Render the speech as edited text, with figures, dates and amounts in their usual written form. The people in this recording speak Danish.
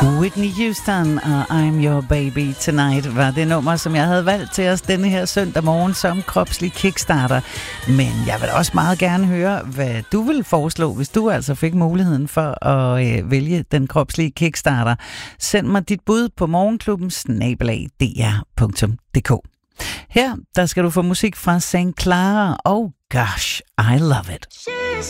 Whitney Houston og I'm Your Baby Tonight var det nummer, som jeg havde valgt til os denne her søndag morgen som kropslig kickstarter. Men jeg vil også meget gerne høre, hvad du vil foreslå, hvis du altså fik muligheden for at vælge den kropslige kickstarter. Send mig dit bud på morgenklubben@dr.dk. Her, der skal du få musik fra St. Clara og Gosh, I Love It.